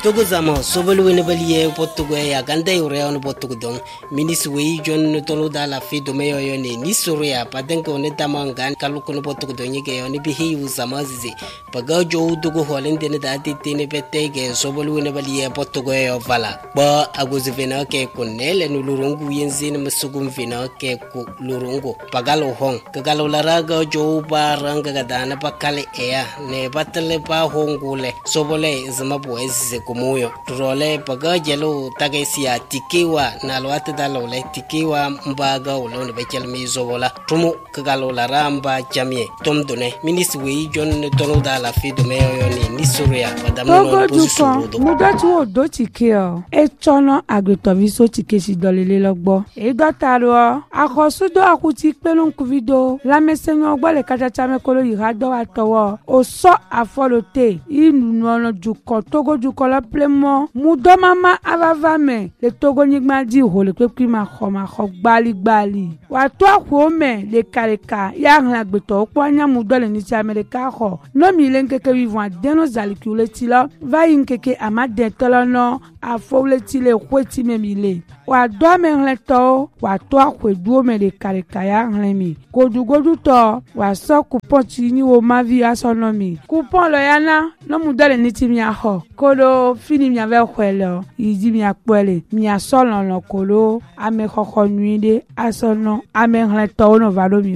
Togo zama sobolu wene baliye potugo ya ganda yore on potugo don minis wei jon tolo da la fi do meyo yone ni soria padenko one tamangan kaluko no potugo don yege oni bihi usama zizi paga jo dugo holende ne dati tine petege sobolu wene baliye potugo yo vala ba aguzi vena ke kunele no lurungu yenzine masugum vena ke ku lurungu pagalo hong kagalo laraga jo baranga gadana pakale ea ne batale pa hongule sobole zama boezi kumuyo turole paga jelo tagesia tikiwa na lwate dalole tikiwa mbaga ulone bechel mizobola tumu kagalo la ramba jamie tomdone minisi wi jon tono dala fido meyo ni nisuria padamu position mudatu odo tikio e chono agretoviso tikesi dolele logbo e dotaro akosudo akuti pelon kuvido la mesenyo ogbo le kachacha mekolo yirado atowo oso afolote inu no juko togo juko la plemo mudo mama avavame le togo nigma di ho le pepi ma kho gbali wa to ko me le kareka ya hla gbeto okwanya mudo le ni ti amerika ho no mi le nkeke vivant deno zalikule ti lo va yinkeke amade tolo no afole ti le kweti memile wa do me hleto wa to ko duo me le kareka ya hlemi godu to wa so coupon ti ni wo ma vi asonomi coupon lo yana no mudo le ni ti mi ho kodo fini mi ave kwelo yidi mi akpele mi asolon lo kolo ame kokko nuide asono ame hleto no valo mi